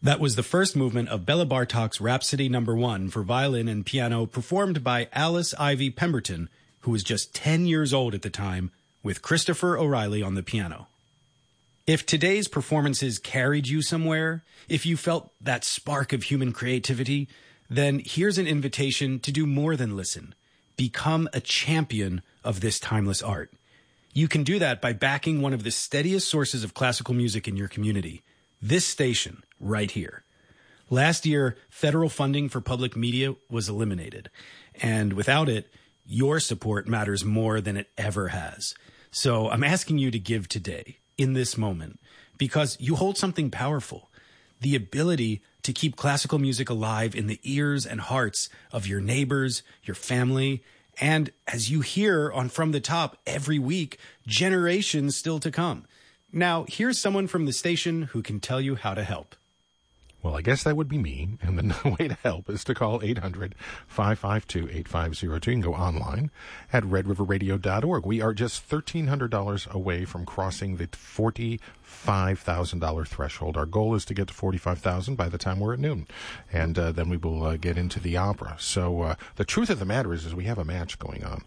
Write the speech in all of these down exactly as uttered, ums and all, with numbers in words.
That was the first movement of Bela Bartok's Rhapsody Number One for violin and piano, performed by Alice Ivy Pemberton, who was just ten years old at the time, with Christopher O'Reilly on the piano. If today's performances carried you somewhere, if you felt that spark of human creativity, then here's an invitation to do more than listen. Become a champion of this timeless art. You can do that by backing one of the steadiest sources of classical music in your community. This station, right here. Last year, federal funding for public media was eliminated, and without it, your support matters more than it ever has. So I'm asking you to give today, in this moment, because you hold something powerful, the ability to keep classical music alive in the ears and hearts of your neighbors, your family, and as you hear on From the Top every week, generations still to come. Now, here's someone from the station who can tell you how to help. Well, I guess that would be me, and the way to help is to call eight hundred, five five two, eight five zero two. You can go online at red river radio dot org. We are just one thousand three hundred dollars away from crossing the forty-five thousand dollars threshold. Our goal is to get to forty-five thousand dollars by the time we're at noon, and uh, then we will uh, get into the opera. So uh, the truth of the matter is, is we have a match going on.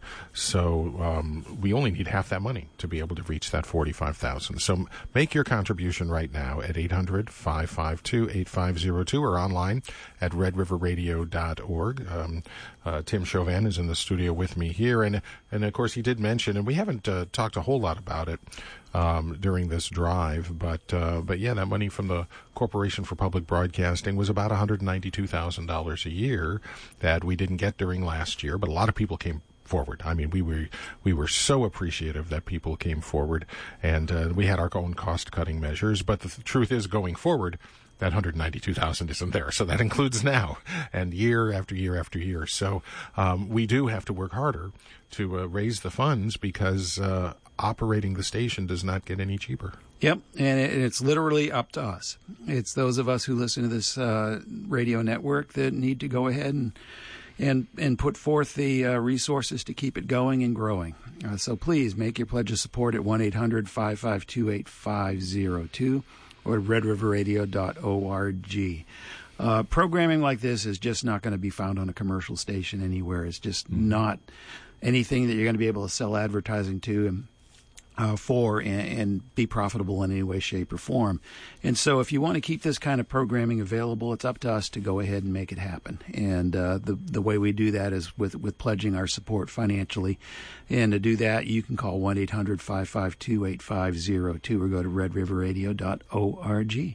So um, we only need half that money to be able to reach that forty-five thousand dollars. So make your contribution right now at eight hundred, five five two, eight five zero two or online at red river radio dot org. Um, uh, Tim Chauvin is in the studio with me here, and and of course he did mention, and we haven't uh, talked a whole lot about it um, during this drive, but uh, but yeah, that money from the Corporation for Public Broadcasting was about one hundred ninety-two thousand dollars a year that we didn't get during last year, but a lot of people came forward. I mean, we were we were so appreciative that people came forward, and uh, we had our own cost-cutting measures, but the th- truth is, going forward, that one hundred ninety-two thousand dollars isn't there. So that includes now and year after year after year. So um, we do have to work harder to uh, raise the funds because uh, operating the station does not get any cheaper. Yep, and it, it's literally up to us. It's those of us who listen to this uh, radio network that need to go ahead and and and put forth the uh, resources to keep it going and growing. Uh, so please make your pledge of support at one eight hundred, five five two, eight five zero two. or red river radio dot org. Uh, programming like this is just not going to be found on a commercial station anywhere. It's just mm-hmm. not anything that you're going to be able to sell advertising to and, uh, for and, and be profitable in any way, shape, or form. And so if you want to keep this kind of programming available, it's up to us to go ahead and make it happen. And uh, the the way we do that is with, with pledging our support financially. And to do that, you can call one eight hundred, five five two, eight five zero two or go to red river radio dot org.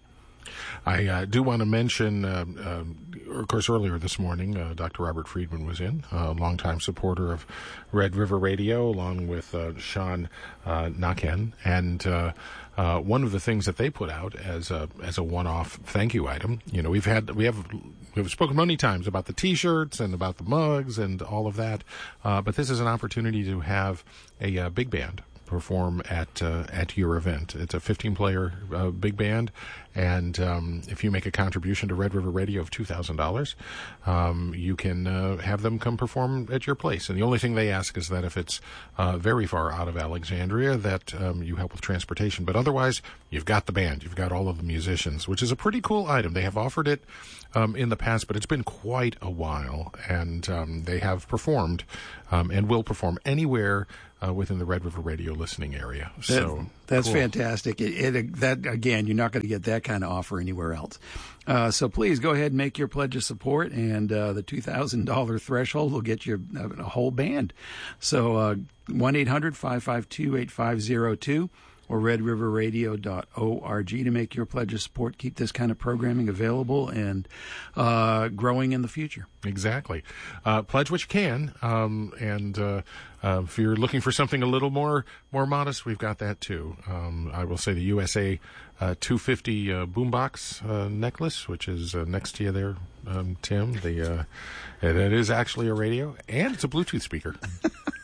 I uh, do want to mention, uh, uh, of course, earlier this morning, uh, Doctor Robert Friedman was in, a longtime supporter of Red River Radio, along with uh, Sean uh, Naken. And uh, uh, one of the things that they put out as a as a one-off thank you item, you know, we've had we have we've spoken many times about the T-shirts and about the mugs and all of that, uh, but this is an opportunity to have a uh, big band perform at uh, at your event. It's a fifteen-player uh, big band, and um, if you make a contribution to Red River Radio of two thousand dollars, um, you can uh, have them come perform at your place. And the only thing they ask is that if it's uh, very far out of Alexandria, that um, you help with transportation. But otherwise, you've got the band, you've got all of the musicians, which is a pretty cool item. They have offered it um, in the past, but it's been quite a while, and um, they have performed um, and will perform anywhere Uh, within the Red River Radio listening area. So that, that's cool. fantastic. It, it, that again, you're not going to get that kind of offer anywhere else. Uh, so please go ahead and make your pledge of support, and uh, the two thousand dollars threshold will get you a, a whole band. So uh, one eight hundred, five five two, eight five zero two or red river radio dot org to make your pledge of support. Keep this kind of programming available and uh, growing in the future. Exactly. Uh, pledge what you can, um, and uh, uh, if you're looking for something a little more more modest, we've got that too. Um, I will say the U S A uh, two fifty uh, boombox uh, necklace, which is uh, next to you there, um, Tim. The uh, it, it is actually a radio, and it's a Bluetooth speaker.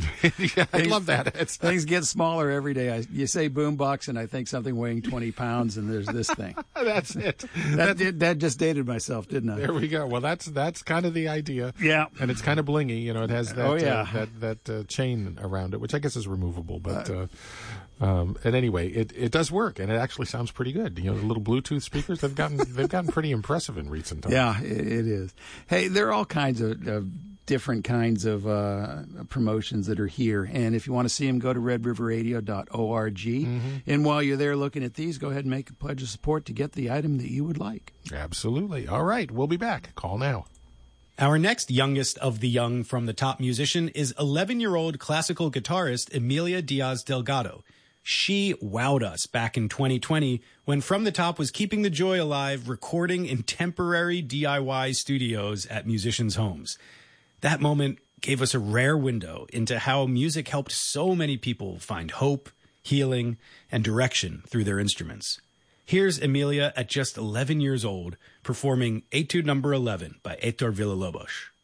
Yeah, I love that. It's, things get smaller every day. I, you say boombox, and I think something weighing twenty pounds, and there's this thing. That's it. That That's, did, that just dated myself, didn't I? there we go. Well, that's that's kind of the idea. Yeah. And it's kind of blingy. You know, it has that Oh, yeah. uh, that that uh, chain around it, which I guess is removable. But uh, um, and anyway, it, it does work, and it actually sounds pretty good. You know, the little Bluetooth speakers they've gotten they've gotten pretty impressive in recent times. Yeah, it, it is. Hey, there are all kinds of. of different kinds of uh, promotions that are here. And if you want to see them, go to red river radio dot org. Mm-hmm. And while you're there looking at these, go ahead and make a pledge of support to get the item that you would like. Absolutely. All right. We'll be back. Call now. Our next youngest of the young from the top musician is eleven-year-old classical guitarist Emilia Diaz Delgado. She wowed us back in twenty twenty when From the Top was keeping the joy alive, recording in temporary D I Y studios at musicians' homes. That moment gave us a rare window into how music helped so many people find hope, healing, and direction through their instruments. Here's Emilia at just eleven years old performing Etude Number eleven by Héctor Villa-Lobos.